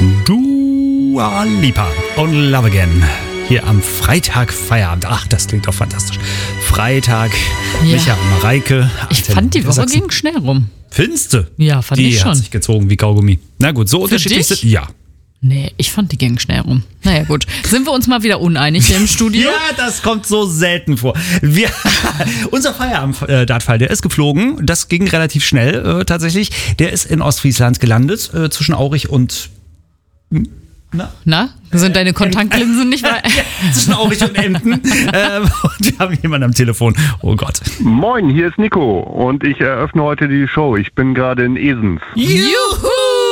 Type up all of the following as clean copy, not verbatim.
Dua Lipa und Love Again. Hier am Freitag Feierabend. Ach, das klingt doch fantastisch. Freitag, ja. Micha und Mareike. Ich fand, die Woche ging schnell rum. Findste? Ja, fand ich schon. Die hat sich gezogen wie Kaugummi. Na gut, so Für unterschiedlich dich? sind... Ja. Nee, ich fand, die ging schnell rum. Naja, gut. Sind wir uns mal wieder uneinig hier im Studio? Ja, das kommt so selten vor. Unser Feierabend-Dartfall, der ist geflogen. Das ging relativ schnell tatsächlich. Der ist in Ostfriesland gelandet, zwischen Aurich und... Na? Sind deine Kontaktlinsen nicht weit? Zwischen Aurich und Emden. Und wir haben jemanden am Telefon. Oh Gott. Moin, hier ist Nico und ich eröffne heute die Show. Ich bin gerade in Esens. Juhu!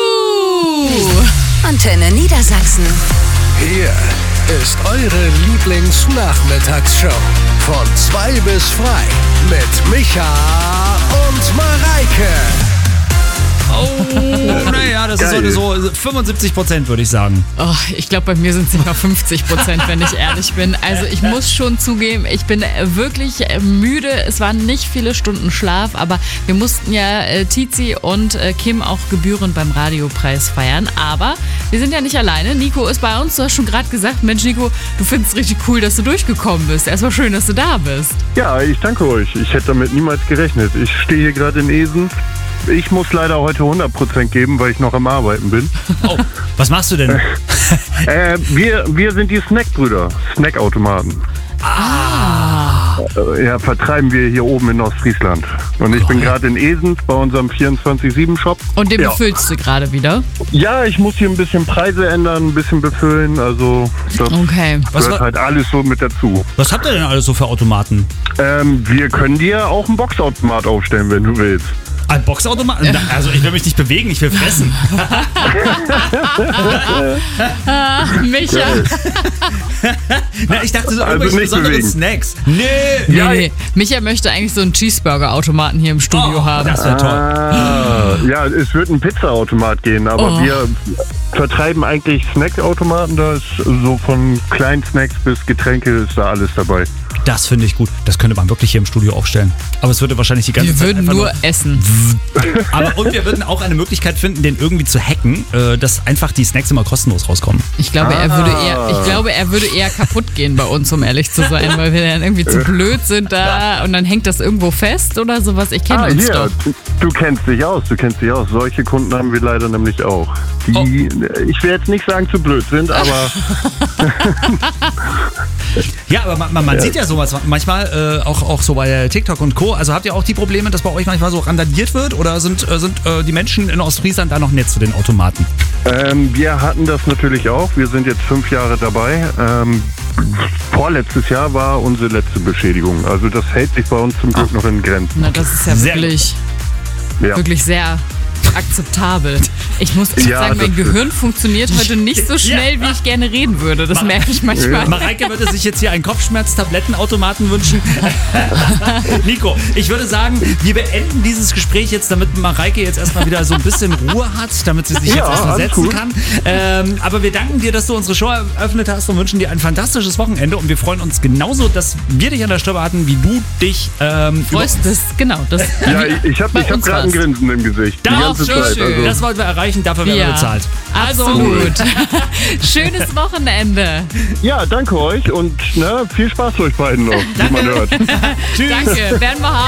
Antenne Niedersachsen. Hier ist eure Lieblingsnachmittagsshow. Von 2 bis frei mit Micha und Mareike. Oh, naja, das ist heute so 75%, würde ich sagen. Oh, ich glaube, bei mir sind es noch 50%, wenn ich ehrlich bin. Also ich muss schon zugeben, ich bin wirklich müde. Es waren nicht viele Stunden Schlaf, aber wir mussten ja Tizi und Kim auch gebührend beim Radiopreis feiern. Aber wir sind ja nicht alleine. Nico ist bei uns. Du hast schon gerade gesagt, Mensch Nico, du findest es richtig cool, dass du durchgekommen bist. Erstmal schön, dass du da bist. Ja, ich danke euch. Ich hätte damit niemals gerechnet. Ich stehe hier gerade in Esens. Ich muss leider heute 100% geben, weil ich noch am Arbeiten bin. Oh, was machst du denn? Wir sind die Snackbrüder, Snackautomaten. Ja, vertreiben wir hier oben in Ostfriesland. Und ich bin gerade in Esens bei unserem 24/7-Shop. Und den befüllst du gerade wieder? Ja, ich muss hier ein bisschen Preise ändern, ein bisschen befüllen. Also das gehört halt alles so mit dazu. Was habt ihr denn alles so für Automaten? Wir können dir auch einen Boxautomat aufstellen, wenn du willst. Ein Boxautomat? Also ich will mich nicht bewegen, ich will fressen. Micha. Na, ich dachte so Also irgendwelche nicht besonderen bewegen. Snacks. Nee. Micha möchte eigentlich so einen Cheeseburger-Automaten hier im Studio haben. Das wäre toll. Ja, es wird ein Pizzaautomat gehen, aber wir vertreiben eigentlich Snackautomaten. Da ist so von kleinen Snacks bis Getränke ist da alles dabei. Das finde ich gut. Das könnte man wirklich hier im Studio aufstellen. Aber es würde wahrscheinlich die ganze Zeit Wir würden einfach nur essen. Und wir würden auch eine Möglichkeit finden, den irgendwie zu hacken, dass einfach die Snacks immer kostenlos rauskommen. Ich glaube, er würde eher kaputt gehen bei uns, um ehrlich zu sein, weil wir dann irgendwie zu blöd sind da und dann hängt das irgendwo fest oder sowas. Ich kenne uns doch. Du kennst dich aus. Solche Kunden haben wir leider nämlich auch. Die, ich will jetzt nicht sagen, zu blöd sind, aber... Ja, aber man sieht ja sowas manchmal, auch so bei TikTok und Co. Also habt ihr auch die Probleme, dass bei euch manchmal so randaliert wird oder sind die Menschen in Ostfriesland da noch nett zu den Automaten? Wir hatten das natürlich auch. Wir sind jetzt 5 Jahre dabei. Vorletztes Jahr war unsere letzte Beschädigung. Also das hält sich bei uns zum Glück noch in Grenzen. Na, das ist ja wirklich sehr akzeptabel. Ich muss sagen, mein Gehirn funktioniert heute nicht so schnell, wie ich gerne reden würde. Das merke ich manchmal. Mareike würde sich jetzt hier einen Kopfschmerz-Tablettenautomaten wünschen. Nico, ich würde sagen, wir beenden dieses Gespräch jetzt, damit Mareike jetzt erstmal wieder so ein bisschen Ruhe hat, damit sie sich jetzt erstmal setzen kann. Aber wir danken dir, dass du unsere Show eröffnet hast und wünschen dir ein fantastisches Wochenende. Und wir freuen uns genauso, dass wir dich an der Strippe hatten, wie du dich freust. Ja, ich hab gerade ein Grinsen im Gesicht. Die ganze Zeit. Also. Das wollten wir erreichen, dafür werden wir bezahlt. Absolut. Schönes Wochenende. Ja, danke euch und viel Spaß euch beiden noch, wie man hört. Tschüss. Danke, werden wir haben.